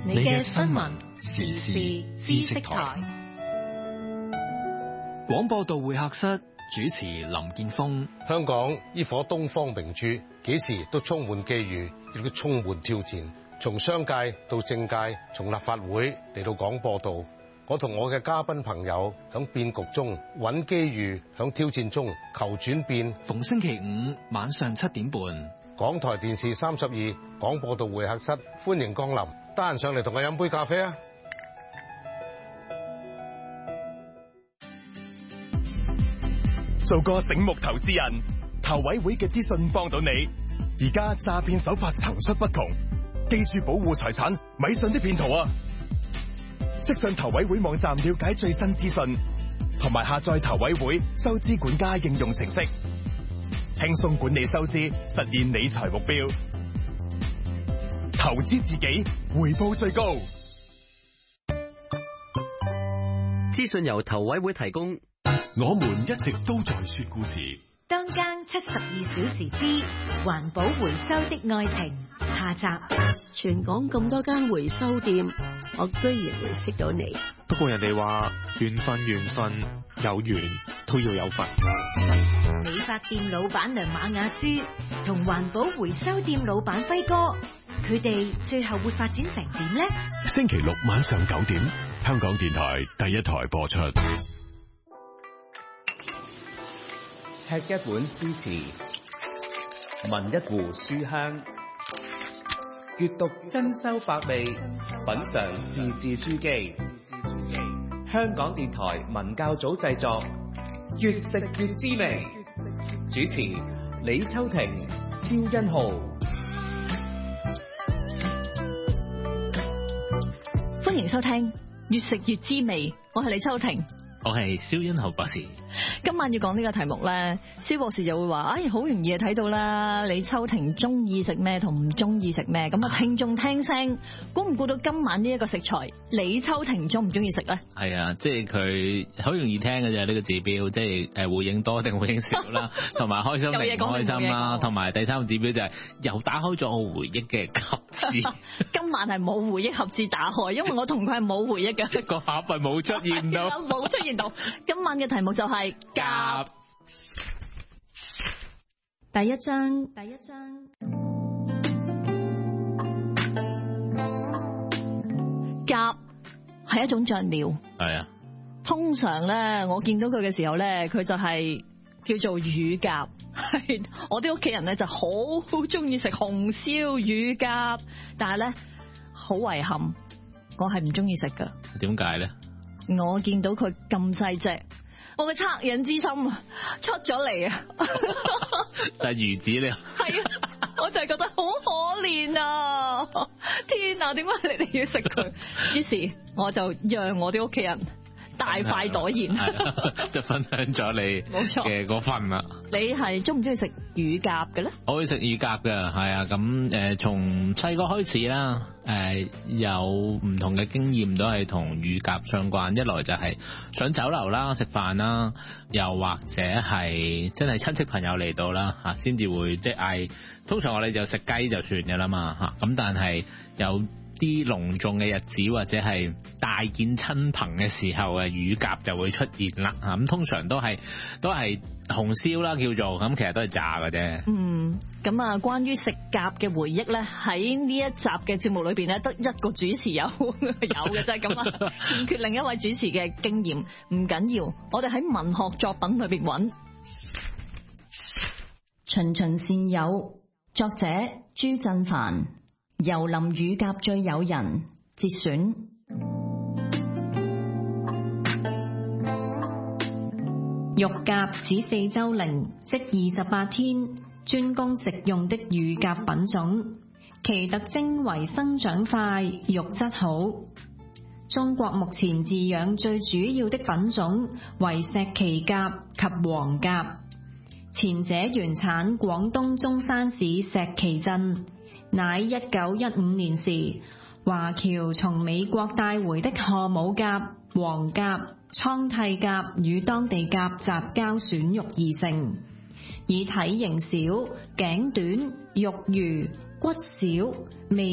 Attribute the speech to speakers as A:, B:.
A: 你嘅新聞時事知識台。
B: 廣播道會客室主持林建峰。
C: 香港呢顆東方明珠，幾時都充滿機遇，亦都充滿挑戰。從商界到政界，從立法會嚟到廣播道，我同我嘅嘉賓朋友響變局中揾機遇，響挑戰中求轉變。
B: 逢星期五晚上7點半，
C: 港台電視32廣播道會客室，歡迎光臨。得閒上嚟同我飲杯咖啡啊！
D: 做個醒目投資人，投委會嘅資訊幫到你。而家詐騙手法層出不窮，記住保護財產，咪信啲騙徒啊！即上投委會網站了解最新資訊，同埋下載投委會收支管家應用程式，輕鬆管理收支，實現理財目標。投資自己，回報最高。
E: 資訊由投委會提供。
F: 我們一直都在說故事。
A: 當間72小時之環保回收的愛情下集。
G: 全港咁多間回收店，我居然會識到你。
H: 不過人哋話緣分有緣都要有份。
A: 理髮店老闆娘馬雅珠同環保回收店老闆輝哥，佢哋最後會發展成點呢？
F: 星期六晚上9點，香港電台第一台播出。
I: 吃一碗詩詞，聞一壺書香，閱讀珍饈百味，品嘗字字珠璣。香港電台文教組製作，越食越滋味。主持李秋婷、蕭欣浩。
J: 歡迎收聽《越食越滋味》，我係李秋婷，
K: 我係蕭欣浩博士。
J: 今晚要講呢個題目咧，蕭博士就會話，好容易就睇到啦，李秋婷中意食咩同唔中意食咩。咁啊，聽眾聽聲，估唔估到今晚呢一個食材，李秋婷中唔中意食咧？
K: 係啊，即係佢好容易聽嘅啫，呢個指標，即係回應多定回應少啦，同埋開心定唔開心啦，同埋第三個指標就係又打開咗我回憶嘅盒子。
J: 今晚係冇回憶盒子打開，因為我同佢係冇回憶嘅。
K: 個盒係冇出現到，
J: 冇出現到。今晚嘅題目就係夾。第一章，甲係一種雀鳥。
K: 係啊，
J: 通常咧，我見到佢嘅時候咧，佢就係叫做乳鴿。係我啲屋企人咧就好中意食紅燒乳鴿，但係咧好遺憾，我係唔中意食噶。
K: 點解咧？
J: 我見到佢咁細隻，我嘅惻隱之心出咗嚟啊！
K: 但係魚子咧，
J: 係啊，我就係覺得好可憐啊！天啊，點解你哋要食佢？於是我就讓我啲屋企人大快朵頤，
K: 就分享咗你嘅嗰份啦。
J: 你係中唔中意食乳鴿嘅咧？
K: 我會食乳鴿嘅，係啊，咁從細個開始啦，有唔同嘅經驗都係同乳鴿相關。一來就係上酒樓啦，食飯啦，又或者係真係親戚朋友嚟到啦嚇，先至會即係嗌。通常我哋就食雞就算嘅啦嘛嚇，咁但係有啲隆重嘅日子或者係大見親朋嘅時候啊，乳鴿就會出現啦嚇。咁通常都係紅燒啦叫做，咁其實都係炸嘅啫。
J: 咁啊，關於食鴿嘅回憶咧，喺呢一集嘅節目裏邊咧，得一個主持有嘅啫，咁啊，欠缺另一位主持嘅經驗，唔緊要，我哋喺文學作品裏邊揾。循循善誘，作者朱振帆，遊林乳鴿最誘人節選。
L: 玉鴿此4週齡，即28天，專供食用的乳鴿品種，其特徵為生長快，肉質好。中國目前飼養最主要的品種為石岐鴿及黃鴿，前者原產廣東中山市石岐鎮，乃1915年時華僑從美國帶回的賀母鴿、黃鴿、蒼替鴿與當地鴿雜交選育而成，以體型小、頸短、肉魚、骨少、味